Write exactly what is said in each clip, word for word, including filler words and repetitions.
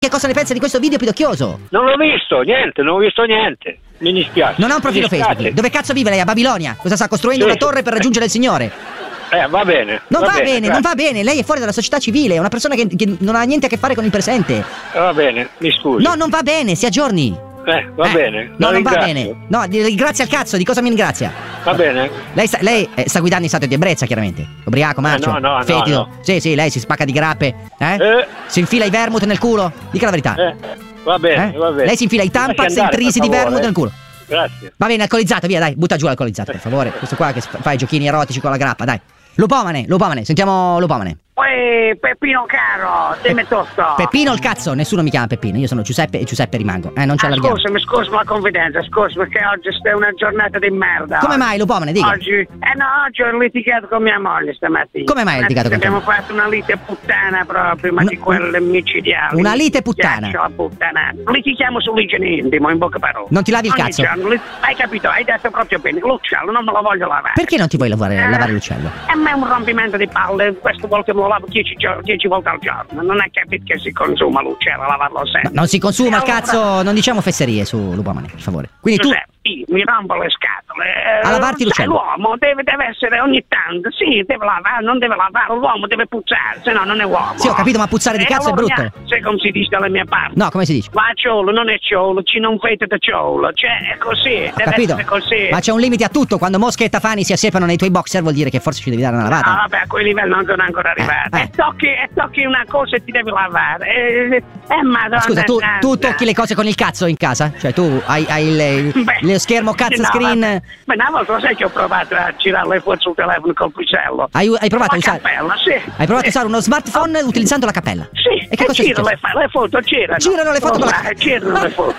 Che cosa ne pensa di questo video pidocchioso? Non l'ho visto, niente, non ho visto niente. Mi dispiace. Non ha un profilo Facebook. Dove cazzo vive lei? A Babilonia? Cosa sta costruendo? Sì. Una torre per raggiungere il Signore? Eh, va bene. Non va, va bene, bene non va bene. Lei è fuori dalla società civile, è una persona che, che non ha niente a che fare con il presente. Va bene, mi scusi. No, non va bene, si aggiorni. Eh, va eh, bene. No, non ringrazio. va bene. No, ringrazia il cazzo, di cosa mi ringrazia? Va bene. Lei sta, lei eh, sta guidando in stato di ebbrezza, chiaramente. Ubriaco, marcio, eh, no, no, fetido. No, no. Sì, sì, lei si spacca di grappe. Eh? eh. Si infila i vermouth nel culo. Dica la verità. Eh, va bene, eh? va bene. Lei si infila i tampax e i trisi di vermouth nel culo. Grazie. Va bene, alcolizzato, via, dai, butta giù l'alcolizzato, per favore. Questo qua che fa i giochini erotici con la grappa, dai. Lupomane, Lupomane, sentiamo Lupomane. Uè, Peppino caro, dimmi tutto. Peppino il cazzo, nessuno mi chiama Peppino, io sono Giuseppe e Giuseppe rimango. Eh, non ci ah, allarghiamo. Scusami, scusami la confidenza, scusami perché oggi è una giornata di merda. Come mai, Lupomane, dica? Oggi, eh no, oggi ho litigato con mia moglie stamattina. Come mai hai litigato con Abbiamo fatto una lite puttana proprio, ma una, di quelle micidiali. Una lite puttana? La puttana. Litighiamo sull'igiene intimo, in bocca parola. Non ti lavi il Ogni cazzo? Giorno, li... Hai capito, hai detto proprio bene, l'uccello non me lo voglio lavare. Perché non ti vuoi lavare, eh? lavare l'uccello? A me è un rompimento di palle, queste volte me lo lavo dieci giorni. dieci volte al giorno, non hai capito che si consuma l'uccello a lavarlo sempre. Ma non si consuma il allora, cazzo, non diciamo fesserie su Lupomane, per favore. Quindi Giuseppe, tu io mi rompo le scatole. A lavarti l'uccello? Sai, l'uomo deve, deve essere ogni tanto, sì, deve lavare, non deve lavare, l'uomo deve puzzare, se no non è uomo. Sì, ho capito, ma puzzare di e cazzo allora, è brutto. Sai come si dice dalla mia parte? No, come si dice? Va ciolo, non è ciolo, ci non fate da ciolo, cioè è così, Ho deve capito, essere così. ma c'è un limite a tutto, quando Mosca e Tafani si assiepano nei tuoi boxer vuol dire che forse ci devi dare una lavata. No, vabbè, a quei livelli non sono ancora arrivati. Eh, eh. E, tocchi, e tocchi una cosa e ti devi lavare. Eh, eh madonna. Ma scusa, tu, santa. tu tocchi le cose con il cazzo in casa? Cioè tu hai, hai il, Beh, lo schermo cazzo no, screen? Vabbè. Beh, una volta lo sai che ho provato a girarle fuori sul telefono col pisello. Hai, hai provato la a usare? cappella, sì. Hai provato sì. a usare uno smartphone oh. utilizzando la cappella? Sì, E che cosa girano è le, fa- le foto, girano. Girano le foto con la cappella. Girano le foto.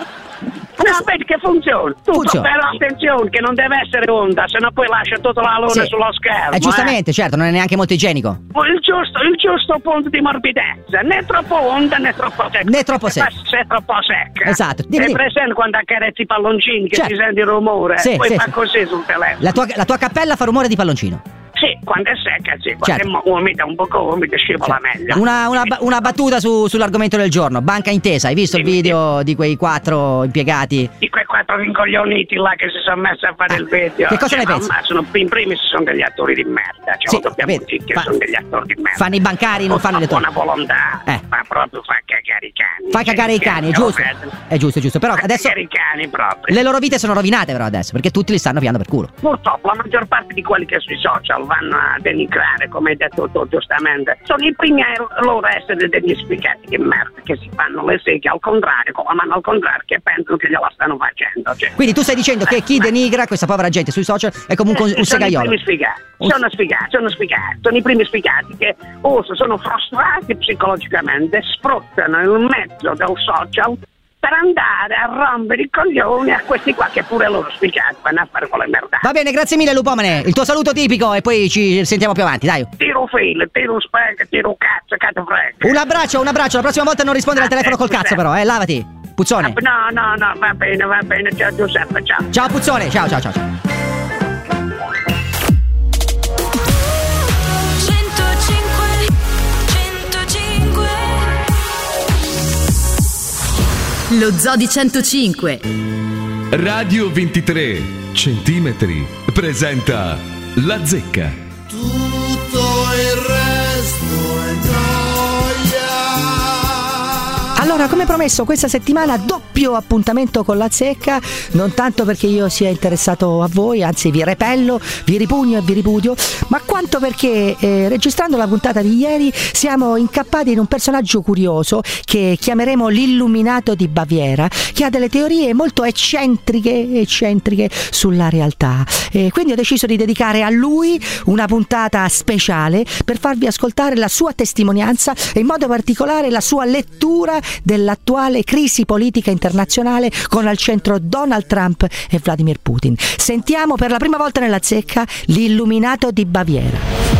No, vedi che funziona. Tu Funziona. però attenzione che non deve essere onda, sennò poi lascia tutta la luna Sì. sullo schermo. Eh, giustamente, eh. certo, non è neanche molto igienico. Il giusto, il giusto punto di morbidezza, né troppo onda né troppo secca. Né troppo secca. Se è troppo secca. Esatto. Dimmi, Hai dimmi. presente quando accarezzi i palloncini che Certo. ti senti il rumore? Sì, poi sì, fa sì. così sul telefono. La tua, la tua cappella fa rumore di palloncino. Sì, quando è secca, sì. Quando Certo. è mo- umida, un poco umida, scivola meglio. Una, una, ba- una battuta su, sull'argomento del giorno. Banca Intesa, hai visto il Dimmi, video di quei quattro impiegati? Di quei quattro rincoglioniti là che si sono messi a fare Ah, il video. che cosa Cioè, ne pensi? Ma sono, in primis sono degli attori di merda. Cioè, Sì, lo dobbiamo vedi, dire che fa- sono degli attori di merda. Fanno i bancari, non fanno le buona torte. volontà, Eh. ma proprio fa cagare i cani. Fai cagare i cani, è giusto. È giusto, è giusto. Però Fa adesso cagare i cani proprio. le loro vite sono rovinate però adesso, perché tutti li stanno piando per culo. Purtroppo la maggior parte di quelli che sui social vanno a denigrare, come hai detto tu giustamente, sono i primi a loro essere degli spiegati di merda che si fanno le seghe al contrario, con la mano al contrario, che pensano che gliela stanno facendo. Cioè. Quindi tu stai dicendo che chi denigra questa povera gente sui social è comunque un, un sono i segaiolo. primi sfigati, Un- sono sfigati, sono sfigati, sono i primi sfigati che o sono frustrati psicologicamente, sfruttano il mezzo del social per andare a rompere i coglioni a questi qua che pure loro sfigati vanno a fare con le merdate. Va bene, grazie mille Lupomane. Il tuo saluto tipico e poi ci sentiamo più avanti, dai. Tiro filo, tiro specchio, tiro cazzo, cazzo frega. Un abbraccio, un abbraccio. La prossima volta non rispondere al telefono col cazzo però, eh, lavati. Puzzone. No, no, no, va bene, va bene, ciao Giuseppe, ciao. Ciao Puzzone, ciao, ciao, ciao, ciao. Lo Zoo di centocinque Radio ventitré centimetri presenta La Zecca. Tutto il resto è noia. Allora, come promesso, questa settimana doppio appuntamento con La Zecca, non tanto perché io sia interessato a voi, anzi vi repello, vi ripugno e vi ripudio, ma quanto perché eh, registrando la puntata di ieri siamo incappati in un personaggio curioso che chiameremo l'Illuminato di Baviera, che ha delle teorie molto eccentriche, eccentriche sulla realtà. E quindi ho deciso di dedicare a lui una puntata speciale per farvi ascoltare la sua testimonianza e in modo particolare la sua lettura dell'attuale crisi politica internazionale con al centro Donald Trump e Vladimir Putin. Sentiamo per la prima volta nella Zecca l'Illuminato di Baviera.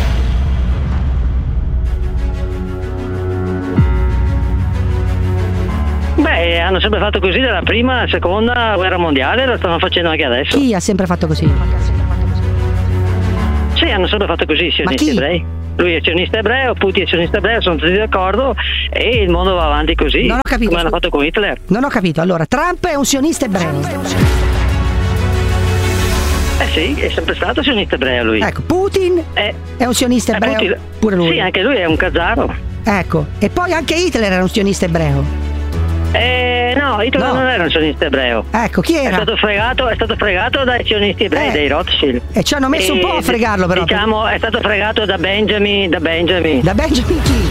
Beh, hanno sempre fatto così dalla prima alla seconda guerra mondiale, lo stanno facendo anche adesso. Chi ha sempre fatto così? Sì, hanno sempre fatto così, Ma sionisti chi? ebrei. lui è sionista ebreo, Putin è sionista ebreo, sono tutti d'accordo e il mondo va avanti così. Non ho capito. Come hanno fatto con Hitler. Non ho capito. Allora, Trump è un sionista ebreo. Eh sì, è sempre stato sionista ebreo lui. Ecco, Putin eh, è un sionista eh, ebreo. Putin, pure lui. Sì, anche lui è un kazaro. Ecco, e poi anche Hitler era un sionista ebreo. Eh, no, Hitler No. non era un sionista ebreo. Ecco, chi È era? stato fregato, è stato fregato dai sionisti ebrei, Eh. dei Rothschild. E ci hanno messo un po' a fregarlo, però. Diciamo, è stato fregato da Benjamin, da Benjamin. Da Benjamin chi?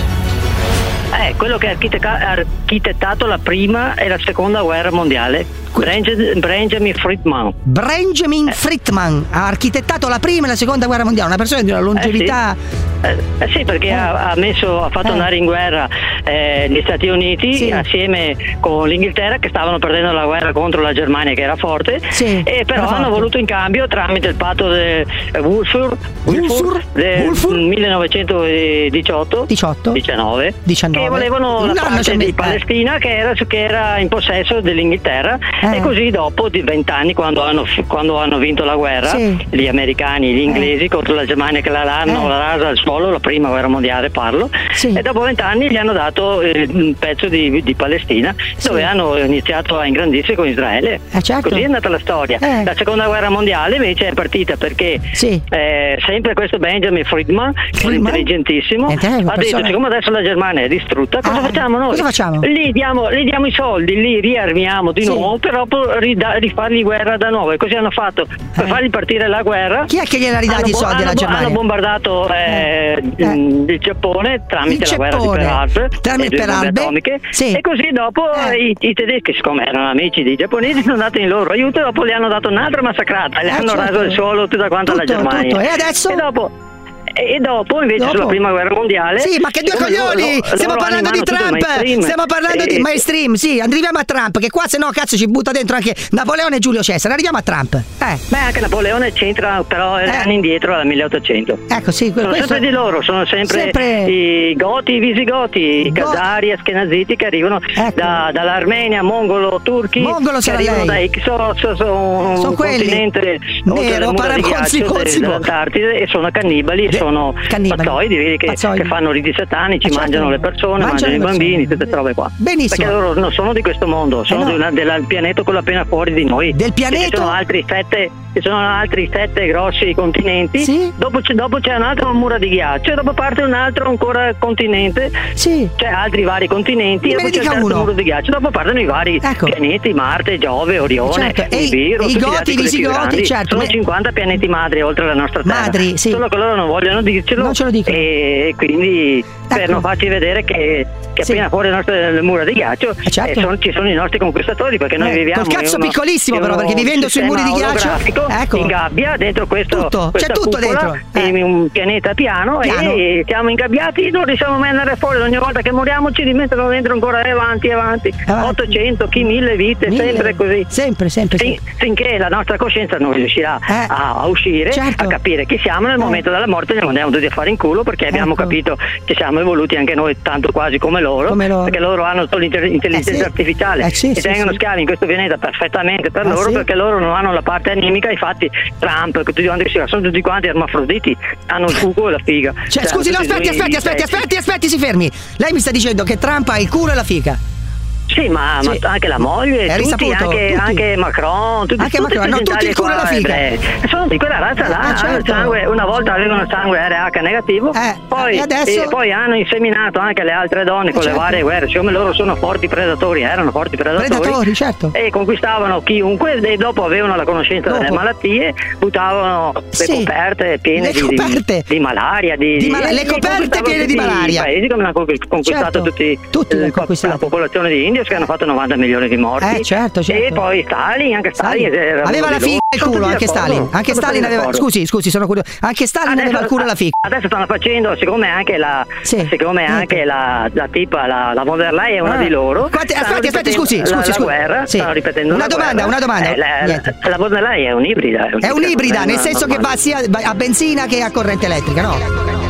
Eh, quello che ha architetta- ha architettato la prima e la seconda guerra mondiale. Benjamin, Benjamin Friedman. Benjamin Friedman ha architettato la prima e la seconda guerra mondiale, una persona di una longevità. Eh, eh sì, perché Eh. ha, ha messo, ha fatto Eh. andare in guerra eh, gli Stati Uniti Sì. assieme con l'Inghilterra, che stavano perdendo la guerra contro la Germania, che era forte. Sì, e però era hanno forte. voluto in cambio, tramite il patto di Wolfur, Wolfur? del Wolfur? millenovecentodiciotto diciotto? diciannove, diciannove. che volevano la Un anno ci parte ha di messo. Palestina che era, che era in possesso dell'Inghilterra. Eh. E così dopo di vent'anni, quando hanno, quando hanno vinto la guerra, Sì. gli americani, gli inglesi Eh. contro la Germania, che la hanno Eh. la rasa al suolo, la prima guerra mondiale parlo, Sì. e dopo vent'anni gli hanno dato eh, un pezzo di, di Palestina, Sì. dove hanno iniziato a ingrandirsi con Israele. Eh, certo. Così è andata la storia. Eh. La seconda guerra mondiale invece è partita perché Sì. eh, sempre questo Benjamin Friedman, che era Friedman? intelligentissimo, Eh, te, una ha detto: persona- siccome adesso la Germania è distrutta, cosa Ah, facciamo noi? cosa facciamo? Li diamo, li diamo i soldi, li riarmiamo di Sì. nuovo, però poi rida- rifargli guerra da nuovo. E così hanno fatto per Eh. fargli partire la guerra. Chi è che gliel'ha ridati Hanno i bo- soldi alla hanno bo- Germania? Hanno bombardato eh, Eh. mh, il Giappone tramite Il la guerra di Giappone. Pearl Harbor, Tramite le due Pearl bombe Harbor. atomiche. Sì. E così dopo Eh. i, i tedeschi, siccome erano amici dei giapponesi, sono andati in loro aiuto e dopo li hanno dato un'altra massacrata, le Eh, hanno certo. raso il suolo tutta quanta la Tutto, Germania. tutto. E adesso? E dopo E dopo invece Dopo? sulla prima guerra mondiale. Sì, ma che due siccome loro- coglioni! loro Stiamo hanno in parlando di mano tutto il Trump! mainstream. Stiamo parlando di E- mainstream, sì, arriviamo a Trump, che qua se no cazzo ci butta dentro anche Napoleone e Giulio Cesare. Arriviamo a Trump. Eh, Beh, anche Napoleone c'entra però Eh. anni indietro al milleottocento. ecco, sì, que- Sono questo. sempre di loro, sono sempre, Sempre- i Goti, i Visigoti, i Go- Khazari, Askenaziti che arrivano Ecco. da- dall'Armenia, mongolo, turchi, Mongolo che sarà arrivano lei. dai Xos, sono Sono un quelli. continente Nero, oltre le mura di paramonzi, ghiaccio cozzi, del- dell'Antartide, e sono cannibali, e De- sono cannibali. pazzoidi, vedi, che, Pazzoidi. che fanno riti satanici, Eh, certo. mangiano le persone, Mangiano mangiano, le i persone. bambini, tutte queste robe qua. Benissimo. Perché loro non sono di questo mondo, sono Eh, no. di una- del pianeta quello appena fuori di noi. Del pianeta? Ci sono altri sette, ci sono altri sette grossi continenti. Sì. Dopo, c'è, dopo c'è un'altra mura di ghiaccio, e dopo parte un altro ancora continente. Sì. C'è altri vari continenti, Me e ne dopo c'è il dica terzo uno. muro di ghiaccio. Dopo partono i vari Ecco. pianeti: Marte, Giove, Orione, Certo. E i- Nibiru, e i tutti gli Goti, altri, i quelli più Visigoti, grandi. certo. Sono Me- cinquanta pianeti madri oltre la nostra Terra. Madri, sì. Solo che loro non vogliono dircelo. Non ce lo dicono. E quindi per Ecco. non farci vedere che, che Sì. appena fuori le nostre le mura di ghiaccio Eh, certo. eh, sono- ci sono i nostri conquistatori, perché noi Eh, viviamo col cazzo in uno- piccolissimo in però, uno perché vivendo sui muri di sistema ghiaccio, olografico, ecco. in gabbia dentro questo, Tutto, questa c'è tutto cupola, dentro. Eh. in un pianeta piano, Piano. e siamo ingabbiati, non riusciamo mai ad andare fuori. Ogni volta che moriamo ci rimettono dentro ancora e avanti, avanti. Avanti. ottocento, chi mille vite, Mille. sempre così. Sempre, sempre. Fin- sì. finché la nostra coscienza non riuscirà Eh. a, a uscire, Certo. a capire chi siamo, nel Eh. momento della morte ci andiamo tutti a fare in culo, perché abbiamo Ecco. capito che siamo evoluti anche noi tanto quasi come loro, Come loro. perché loro hanno solo l'inter- intelligenza Eh, sì. artificiale, Eh, sì, e sì, tengono sì. schiavi in questo pianeta perfettamente per Eh, loro, sì. perché loro non hanno la parte animica. Infatti Trump, tutti quanti, sono tutti quanti ermafroditi, hanno il culo e la figa. Cioè, scusi, no, tutti aspetti, due aspetti, aspetti, sessi. aspetti, aspetti, si fermi. Lei mi sta dicendo che Trump ha il culo e la fica. Sì, ma, Sì. ma anche la moglie, È tutti, risaputo, anche, tutti. anche Macron, tutti, Anche tutti Macron, questi hanno tutti il culo e la qua figa. ebrei. Sono di quella razza là, Ah, hanno il certo. sangue, una volta avevano il sangue R H negativo, Eh, poi, e adesso? e poi hanno inseminato anche le altre donne Eh, con certo. le varie guerre, siccome loro sono forti predatori, erano forti predatori, Predatori, certo. e conquistavano chiunque, e dopo avevano la conoscenza Dopo. delle malattie, buttavano le Sì. coperte piene Le di, coperte. di, di malaria, di, Di mala- le e coperte conquistavano piene di tutti i malaria. paesi, come hanno conquistato Certo. tutti, Tutti li hanno eh, conquistati. la popolazione di Indios, che hanno fatto novanta milioni di morti. Eh, certo, certo. E poi Stalin, anche Stalin, Stalin. era Aveva uno la di figa loro. e il Sono culo, tutti anche d'accordo. Stalin. Anche Sono Stalin tutti aveva. d'accordo. Scusi, scusi, sono curioso. Anche Stalin aveva il culo e la figa. Adesso stanno facendo, siccome anche la Sì. siccome Ecco. anche la, la tipa, la, la von der Leyen è una Ah. di loro. Quanti- stanno aspetti, aspetti, ripetendo scusi, la, scusi, la scusi. guerra, Sì. stanno ripetendo Una la domanda, guerra. una domanda. Eh, la, Niente. la von der Leyen è un'ibrida. È un'ibrida, nel una- senso che va normale. sia a benzina che a corrente elettrica, no?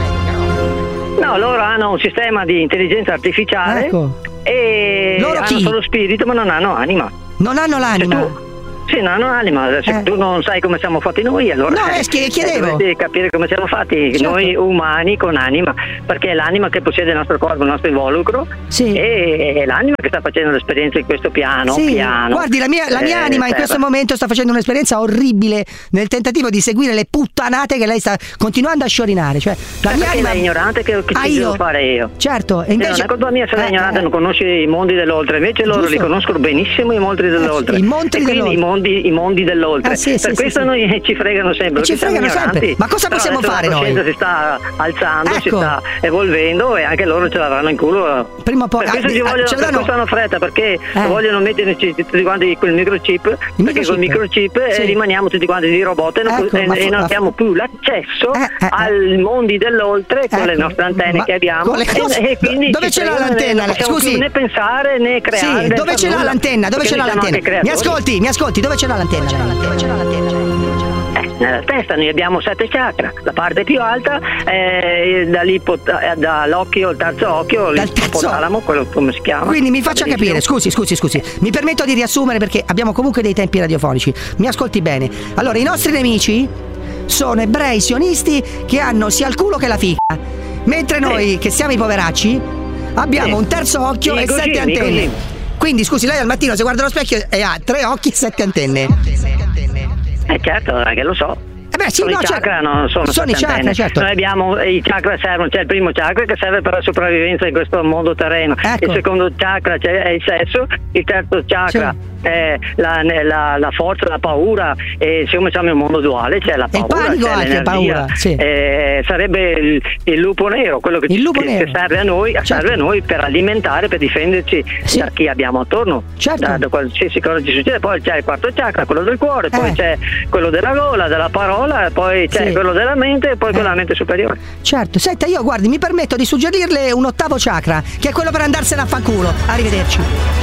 No, loro hanno un sistema di intelligenza artificiale Ecco. e Loro hanno chi? solo spirito, ma non hanno anima. Non hanno l'anima. Cioè, tu- Sì, no, un'anima. Se Eh. tu non sai come siamo fatti noi, allora No, eh, chi- chiedevo. dovresti capire come siamo fatti Certo. noi umani con anima, perché è l'anima che possiede il nostro corpo, il nostro involucro, Sì. e è l'anima che sta facendo l'esperienza in questo piano, Sì, piano. guardi, la mia, la mia Eh, anima in eh, questo beh. momento sta facendo un'esperienza orribile nel tentativo di seguire le puttanate che lei sta continuando a sciorinare. Cioè, la Eh, mia perché anima. lei è ignorante, che, che Ah, ci io? devo fare io? Certo, e Sì, invece. non è colpa mia se lei è Eh, ignorante, eh. non conosce i mondi dell'oltre, invece loro Giusto. li conoscono benissimo i mondi dell'oltre. i montri e quindi dell'oltre. i mondi, i mondi dell'oltre. Eh, sì, per sì, questo sì, noi ci fregano sempre. E ci perché siamo fregano sempre. ignoranti. Ma cosa Però possiamo adesso fare la coscienza noi? si sta alzando, si Ecco. sta evolvendo e anche loro ce l'avranno in culo. Prima o poi- Per questo ah, ci ah, vogliono, ce per l'hanno- questo hanno fretta, perché Eh. vogliono metterci tutti quanti quel microchip, perché microchip? col microchip eh, Sì. rimaniamo tutti quanti di robot e non, Ecco, e- ma e fu- non ma- abbiamo più l'accesso Eh, eh, eh. ai mondi dell'oltre con le Ecco, nostre antenne ma che abbiamo, con le e- cose- e, quindi dove ci ce l'ha fregano, l'antenna? non possiamo Scusi. più né pensare né creare. Sì, né dove far ce l'ha nulla, l'antenna? Dove perché ce l'ha noi siamo l'antenna? anche Mi creatori. ascolti, mi ascolti, dove ce l'ha l'antenna? Dove ce l'ha l'antenna? Eh, nella testa noi abbiamo sette chakra, la parte più alta è dall'ipot- dall'occhio, il terzo occhio, Dal terzo- l'ipotalamo, quello come si chiama. Quindi mi faccia Benissimo. capire, scusi, scusi, scusi. Mi permetto di riassumere perché abbiamo comunque dei tempi radiofonici. Mi ascolti bene. Allora, i nostri nemici sono ebrei sionisti che hanno sia il culo che la figa. Mentre noi, che siamo i poveracci, abbiamo Sì. un terzo occhio I e cugini, sette i antenne. cugini. Quindi, scusi, lei al mattino si guarda allo specchio e ha tre occhi e sette antenne. Eh certo, anche lo so. Eh beh, sì, sono no, i certo. chakra, non sono, Sono i sette chakra, antenne. certo. Noi abbiamo i chakra servono, c'è il primo chakra che serve per la sopravvivenza in questo mondo terreno, Ecco. il secondo chakra c'è- è il sesso, il terzo chakra è la, la- la forza, la paura, e siccome siamo in un mondo duale c'è la E il paura, panico c'è anche, l'energia, paura, sì. eh, sarebbe il, il lupo nero, quello che, Il lupo che- nero. che serve a noi, Certo. serve a noi per alimentare, per difenderci Sì. da chi abbiamo attorno, Certo. da, da qualsiasi cosa ci succede. Poi c'è il quarto chakra, quello del cuore, poi Eh. c'è quello della gola, della parola, poi c'è Sì. quello della mente e poi quello Eh. della mente superiore. Certo, senta, io guardi, mi permetto di suggerirle un ottavo chakra, che è quello per andarsene a fanculo. Arrivederci.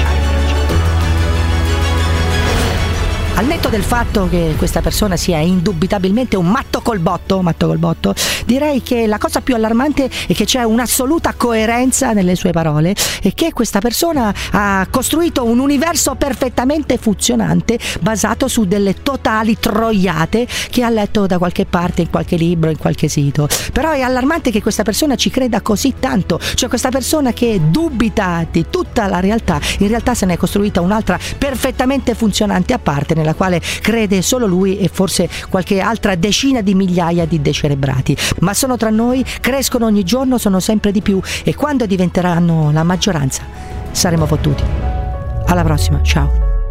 Al netto del fatto che questa persona sia indubitabilmente un matto col botto, matto col botto, direi che la cosa più allarmante è che c'è un'assoluta coerenza nelle sue parole e che questa persona ha costruito un universo perfettamente funzionante basato su delle totali troiate che ha letto da qualche parte, in qualche libro, in qualche sito. Però è allarmante che questa persona ci creda così tanto, cioè questa persona che dubita di tutta la realtà, in realtà se ne è costruita un'altra perfettamente funzionante a parte, nella quale crede solo lui e forse qualche altra decina di migliaia di decerebrati. Ma sono tra noi, crescono ogni giorno, sono sempre di più e quando diventeranno la maggioranza saremo fottuti. Alla prossima, ciao.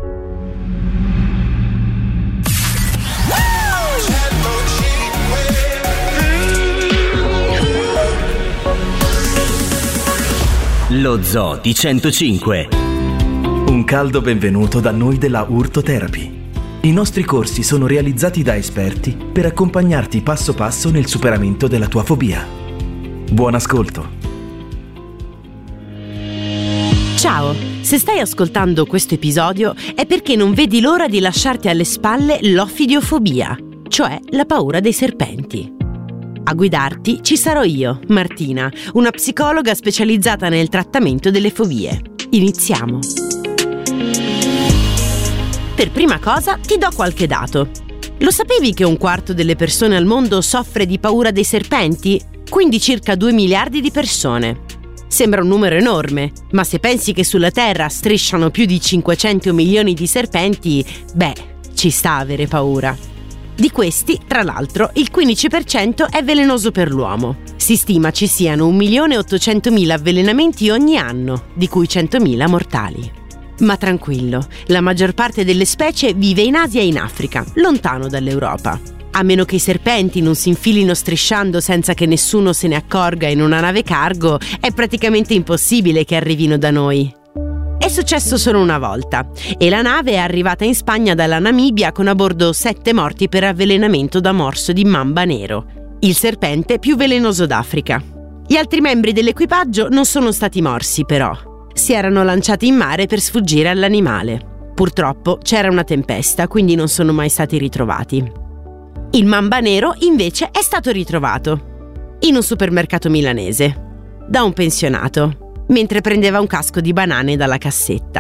Lo Zoo di centocinque. Un caldo benvenuto da noi della Urto Therapy. I nostri corsi sono realizzati da esperti per accompagnarti passo passo nel superamento della tua fobia. Buon ascolto. Ciao, se stai ascoltando questo episodio è perché non vedi l'ora di lasciarti alle spalle l'ofidiofobia, cioè la paura dei serpenti. A guidarti ci sarò io, Martina, una psicologa specializzata nel trattamento delle fobie. Iniziamo. Per prima cosa ti do qualche dato. Lo sapevi che un quarto delle persone al mondo soffre di paura dei serpenti? Quindi circa due miliardi di persone. Sembra un numero enorme, ma se pensi che sulla Terra strisciano più di cinquecento milioni di serpenti, beh, ci sta a avere paura. Di questi, tra l'altro, il quindici per cento è velenoso per l'uomo. Si stima ci siano un milione e ottocentomila avvelenamenti ogni anno, di cui centomila mortali. Ma tranquillo, la maggior parte delle specie vive in Asia e in Africa, lontano dall'Europa. A meno che i serpenti non si infilino strisciando senza che nessuno se ne accorga in una nave cargo, è praticamente impossibile che arrivino da noi. È successo solo una volta e la nave è arrivata in Spagna dalla Namibia con a bordo sette morti per avvelenamento da morso di mamba nero, il serpente più velenoso d'Africa. Gli altri membri dell'equipaggio non sono stati morsi però. Si erano lanciati in mare per sfuggire all'animale. Purtroppo c'era una tempesta, quindi non sono mai stati ritrovati. Il mamba nero invece è stato ritrovato in un supermercato milanese da un pensionato mentre prendeva un casco di banane dalla cassetta.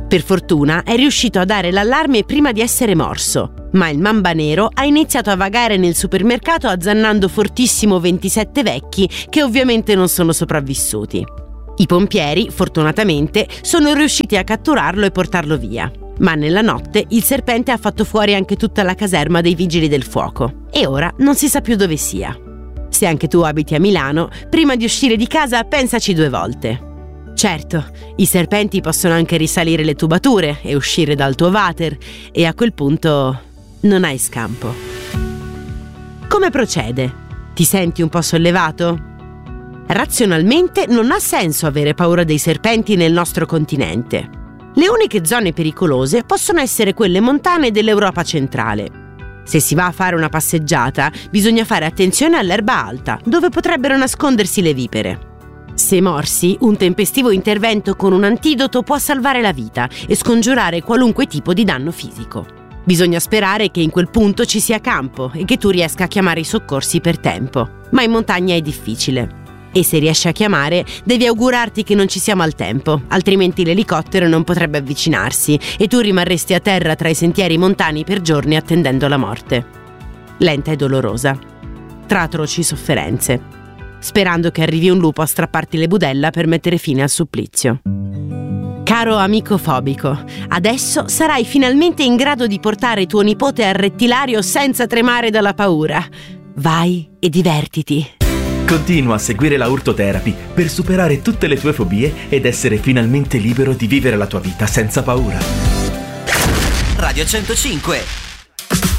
Per fortuna è riuscito a dare l'allarme prima di essere morso, ma il mamba nero ha iniziato a vagare nel supermercato azzannando fortissimo ventisette vecchi che ovviamente non sono sopravvissuti. I pompieri, fortunatamente, sono riusciti a catturarlo e portarlo via. Ma nella notte il serpente ha fatto fuori anche tutta la caserma dei vigili del fuoco e ora non si sa più dove sia. Se anche tu abiti a Milano, prima di uscire di casa pensaci due volte. Certo, i serpenti possono anche risalire le tubature e uscire dal tuo water e a quel punto non hai scampo. Come procede? Ti senti un po' sollevato? Razionalmente non ha senso avere paura dei serpenti nel nostro continente. Le uniche zone pericolose possono essere quelle montane dell'Europa centrale. Se si va a fare una passeggiata, bisogna fare attenzione all'erba alta, dove potrebbero nascondersi le vipere. Se morsi, un tempestivo intervento con un antidoto può salvare la vita e scongiurare qualunque tipo di danno fisico. Bisogna sperare che in quel punto ci sia campo e che tu riesca a chiamare i soccorsi per tempo, ma in montagna è difficile. E se riesci a chiamare, devi augurarti che non ci sia maltempo, altrimenti l'elicottero non potrebbe avvicinarsi e tu rimarresti a terra tra i sentieri montani per giorni attendendo la morte. Lenta e dolorosa, tra atroci sofferenze, sperando che arrivi un lupo a strapparti le budella per mettere fine al supplizio. Caro amico fobico, adesso sarai finalmente in grado di portare tuo nipote al rettilario senza tremare dalla paura. Vai e divertiti. Continua a seguire la Urtoterapy per superare tutte le tue fobie ed essere finalmente libero di vivere la tua vita senza paura. Radio centocinque